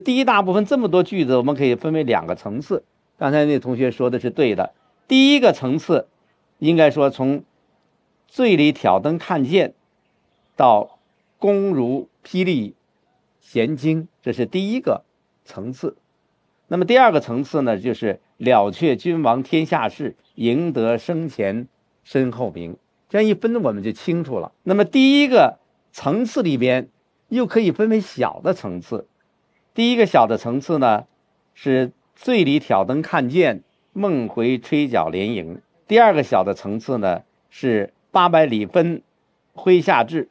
第一大部分这么多句子，我们可以分为2个层次。刚才那同学说的是对的。第一个层次，应该说从醉里挑灯看剑到弓如霹雳弦惊，这是第一个层次。那么第2个层次呢，就是了却君王天下事，赢得生前身后名。这样一分我们就清楚了。那么第一个层次里边又可以分为小的层次。第一个小的层次呢，是醉里挑灯看剑，梦回吹角连营。第2个小的层次呢，是800里分麾下炙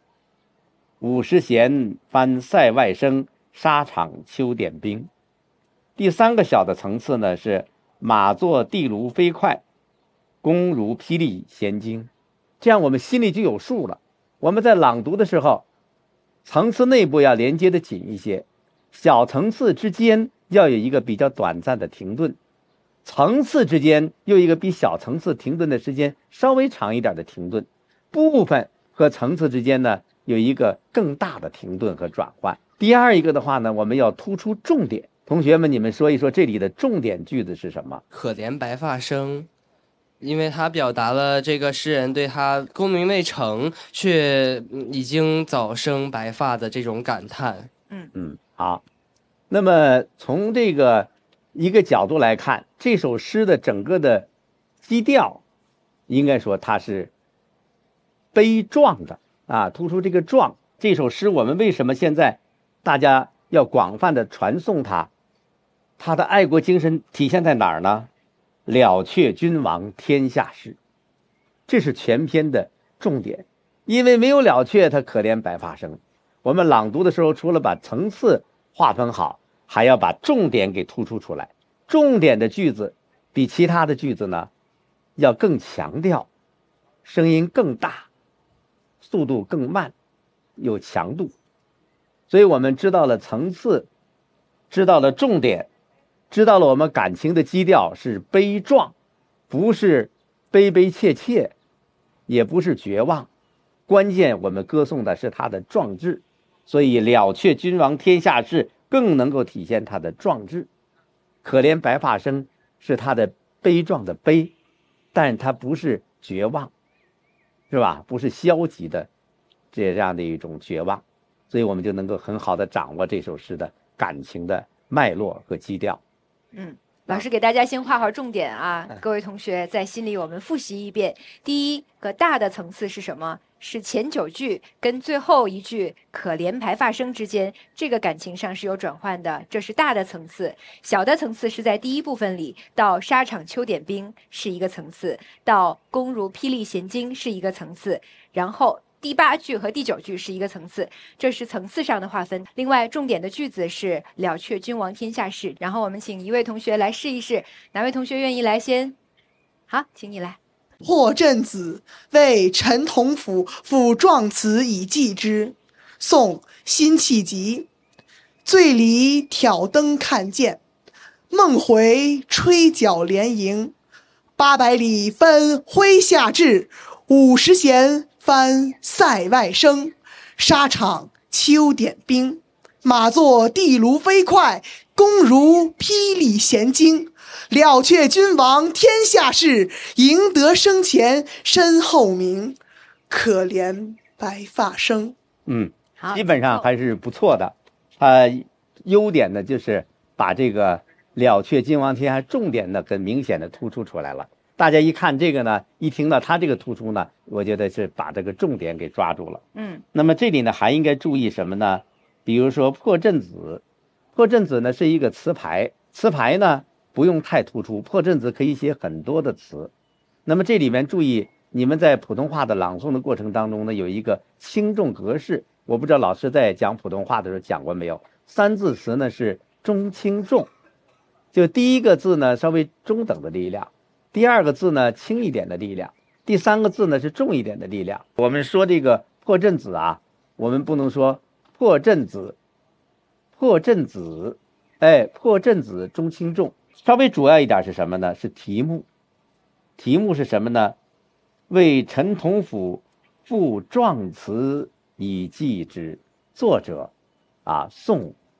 ，50弦翻塞外声，沙场秋点兵。第3个小的层次呢，是马作地卢飞快，弓如霹雳弦惊。这样我们心里就有数了。我们在朗读的时候，层次内部要连接的紧一些，小层次之间要有一个比较短暂的停顿，层次之间又一个比小层次停顿的时间稍微长一点的停顿，部分和层次之间呢有一个更大的停顿和转换。第二一个的话呢，我们要突出重点。同学们，你们说一说这里的重点句子是什么？ 可怜白发生，因为他表达了这个诗人对他功名未成却已经早生白发的这种感叹。 好。那么从这个一个角度来看，这首诗的整个的基调，应该说它是悲壮的啊，突出这个壮。这首诗我们为什么现在大家要广泛的传颂它？它的爱国精神体现在哪儿呢？了却君王天下事，这是全篇的重点。因为没有了却，他可怜白发生。我们朗读的时候，除了把层次划分好，还要把重点给突出出来。重点的句子比其他的句子呢，要更强调，声音更大，速度更慢，有强度。所以我们知道了层次，知道了重点，知道了我们感情的基调是悲壮，不是悲悲切切，也不是绝望。关键我们歌颂的是他的壮志，所以了却君王天下事更能够体现他的壮志。可怜白发生是他的悲壮的悲，但他不是绝望，是吧？不是消极的这样的一种绝望，所以我们就能够很好的掌握这首诗的感情的脉络和基调。 老师给大家先画好重点啊，各位同学在心里我们复习一遍。第一个大的层次是什么？是前9句跟最后一句可怜白发生之间，这个感情上是有转换的，这是大的层次。小的层次是在第一部分里，到沙场秋点兵是一个层次，到弓如霹雳弦惊是一个层次，然后第8句和第9句是一个层次，这是层次上的划分。另外，重点的句子是了却君王天下事。然后我们请一位同学来试一试，哪位同学愿意来先？好，请你来。 破阵子为陈同甫赋壮词以寄之。宋辛弃疾。醉里挑灯看剑，梦回吹角连营。800里分麾下炙，50弦翻塞外声。沙场秋点兵，马作地卢飞快，弓如霹雳弦惊。了却君王天下事，赢得生前身后名。可怜白发生。 基本上还是不错的。优点呢就是把这个了却君王天下重点的很明显的突出出来了。大家一看这个呢，一听到他这个突出呢，我觉得是把这个重点给抓住了。那么这里呢还应该注意什么呢？比如说破阵子，破阵子呢是一个词牌，词牌呢不用太突出，破阵子可以写很多的词。那么这里面注意，你们在普通话的朗诵的过程当中呢，有一个轻重格式，我不知道老师在讲普通话的时候讲过没有。3字词呢是中轻重，就第一个字呢稍微中等的力量，第2个字呢轻一点的力量，第3个字呢是重一点的力量。我们说这个破阵子啊，我们不能说破阵子，破阵子，破阵子中轻重。稍微主要一点是什么呢？是题目。题目是什么呢？为陈同甫赋壮词以寄之。作者宋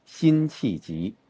辛弃疾。